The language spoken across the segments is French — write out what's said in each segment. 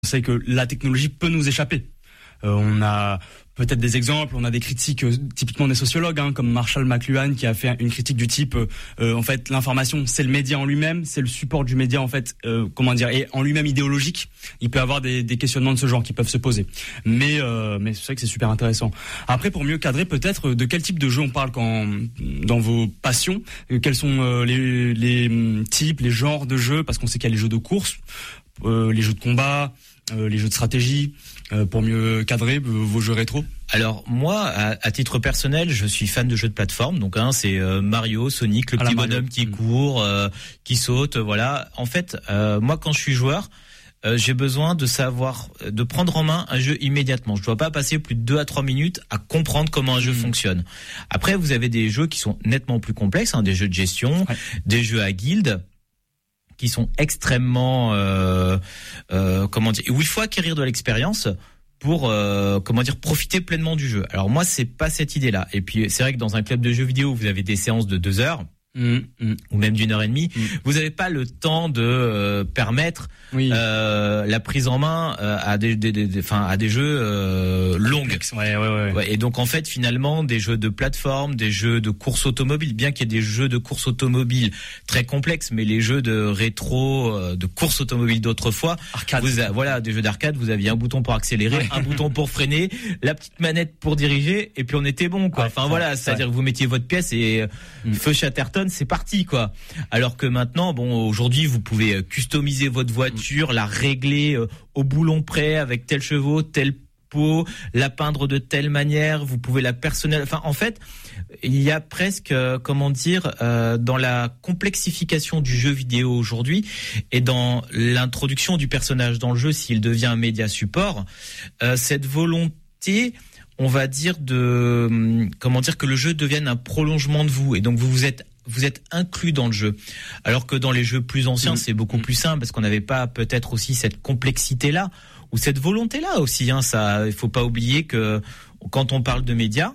sait que la technologie peut nous échapper. On a peut-être des exemples, on a des critiques typiquement des sociologues, comme Marshall McLuhan qui a fait une critique du type en fait l'information c'est le média en lui-même, c'est le support du média en fait et en lui-même idéologique. Il peut y avoir des questionnements de ce genre qui peuvent se poser. Mais c'est vrai que c'est super intéressant. Après, pour mieux cadrer peut-être, de quel type de jeu on parle dans vos passions, quels sont les types, les genres de jeux, parce qu'on sait qu'il y a les jeux de course, les jeux de combat, les jeux de stratégie, pour mieux cadrer vos jeux rétro. Alors moi, à titre personnel, je suis fan de jeux de plateforme. Donc c'est Mario, Sonic, le petit bonhomme qui court, qui saute, voilà. En fait, moi quand je suis joueur, j'ai besoin de prendre en main un jeu immédiatement. Je dois pas passer plus de 2 à 3 minutes à comprendre comment un jeu fonctionne. Après, vous avez des jeux qui sont nettement plus complexes, des jeux de gestion, des jeux à guildes, qui sont extrêmement où il faut acquérir de l'expérience pour profiter pleinement du jeu. Alors moi, c'est pas cette idée-là. Et puis c'est vrai que dans un club de jeux vidéo, vous avez des séances de 2 heures. Ou même d'1h30, vous n'avez pas le temps de permettre la prise en main à des jeux longs. Ouais. Et donc en fait finalement des jeux de plateforme, des jeux de course automobile, bien qu'il y ait des jeux de course automobile très complexes, mais les jeux de rétro, de course automobile d'autrefois, des jeux d'arcade, vous aviez un bouton pour accélérer, un bouton pour freiner, la petite manette pour diriger, et puis on était bon quoi. C'est-à-dire que vous mettiez votre pièce et feu Chatterton, c'est parti quoi. Alors que maintenant, aujourd'hui vous pouvez customiser votre voiture, la régler au boulon près avec tel chevaux, tel pot, la peindre de telle manière, vous pouvez la personnaliser. Enfin en fait, il y a presque dans la complexification du jeu vidéo aujourd'hui et dans l'introduction du personnage dans le jeu s'il devient un média support, cette volonté, on va dire que le jeu devienne un prolongement de vous, et donc vous êtes inclus dans le jeu. Alors que dans les jeux plus anciens, c'est beaucoup plus simple parce qu'on n'avait pas peut-être aussi cette complexité-là ou cette volonté-là aussi. Ça, il faut pas oublier que quand on parle de médias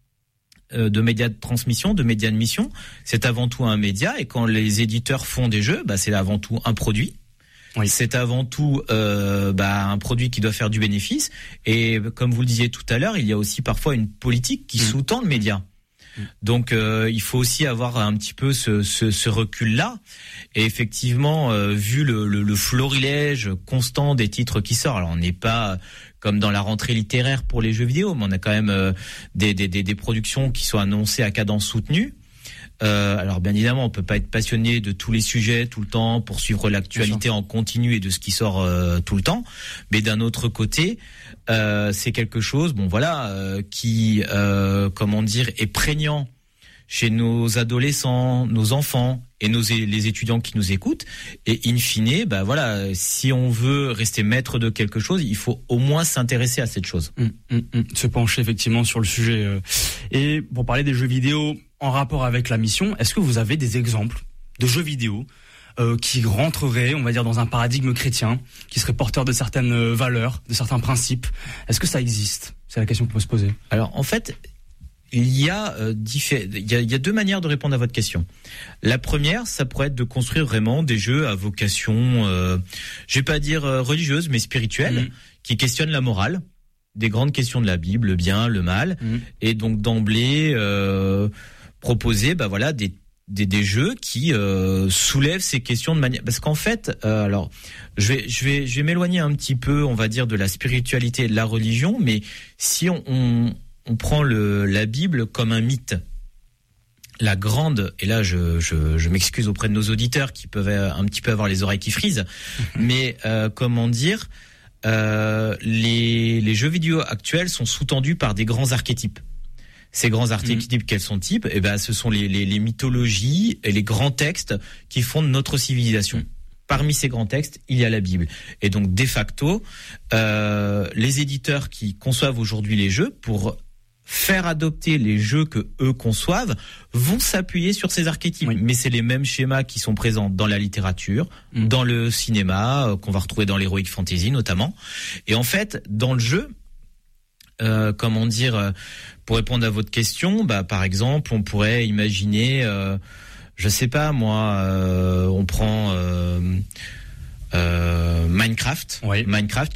de transmission, de médias de mission, c'est avant tout un média, et quand les éditeurs font des jeux, c'est avant tout un produit. Oui. C'est avant tout un produit qui doit faire du bénéfice, et comme vous le disiez tout à l'heure, il y a aussi parfois une politique qui sous-tend le média. Donc il faut aussi avoir un petit peu ce recul-là. Et effectivement, vu le florilège constant des titres qui sortent, alors on n'est pas comme dans la rentrée littéraire pour les jeux vidéo, mais on a quand même des productions qui sont annoncées à cadence soutenue. Alors bien évidemment, on peut pas être passionné de tous les sujets tout le temps pour suivre l'actualité en continu et de ce qui sort tout le temps, mais d'un autre côté, c'est quelque chose qui est prégnant chez nos adolescents, nos enfants et les étudiants qui nous écoutent. Et in fine, si on veut rester maître de quelque chose, il faut au moins s'intéresser à cette chose. Se pencher effectivement sur le sujet. Et pour parler des jeux vidéo en rapport avec la mission, est-ce que vous avez des exemples de jeux vidéo qui rentreraient, on va dire, dans un paradigme chrétien, qui seraient porteurs de certaines valeurs, de certains principes? Est-ce que ça existe? C'est la question qu'on peut se poser. Alors en fait, il y a 2 manières de répondre à votre question. La première, ça pourrait être de construire vraiment des jeux à vocation, je vais pas dire religieuse, mais spirituelle, qui questionnent la morale, des grandes questions de la Bible, le bien, le mal, et donc d'emblée proposer, des jeux qui soulèvent ces questions de manière, parce qu'en fait, alors je vais m'éloigner un petit peu, on va dire, de la spiritualité et de la religion, mais si on prend la Bible comme un mythe, la grande, et là je m'excuse auprès de nos auditeurs qui peuvent un petit peu avoir les oreilles qui frisent, mais les jeux vidéo actuels sont sous-tendus par des grands archétypes. Ces grands archétypes, quels sont-ils ? Ce sont les mythologies et les grands textes qui fondent notre civilisation. Parmi ces grands textes, il y a la Bible. Et donc, de facto, les éditeurs qui conçoivent aujourd'hui les jeux, pour faire adopter les jeux que eux conçoivent, vont s'appuyer sur ces archétypes. Mais c'est les mêmes schémas qui sont présents dans la littérature, dans le cinéma, qu'on va retrouver dans l'heroic fantasy notamment. Et en fait, dans le jeu, pour répondre à votre question, par exemple, on pourrait imaginer, je sais pas moi, on prend Minecraft. Oui. Minecraft